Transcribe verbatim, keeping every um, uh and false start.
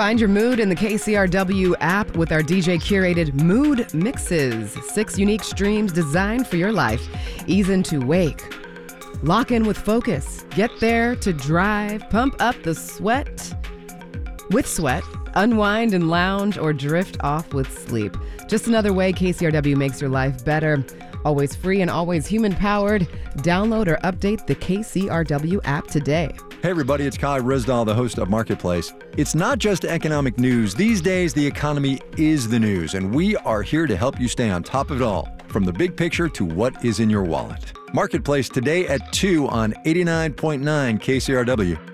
Find your mood in the K C R W app with our D J-curated mood mixes. Six unique streams designed for your life. Ease into wake. Lock in with focus. Get there to drive. Pump up the sweat with sweat. Unwind and lounge or drift off with sleep. Just another way K C R W makes your life better. Always free and always human-powered. Download or update the K C R W app today. Hey everybody, it's Kai Risdal, the host of Marketplace. It's not just economic news. These days, the economy is the news, and we are here to help you stay on top of it all, from the big picture to what is in your wallet. Marketplace today at two on eighty-nine point nine K C R W.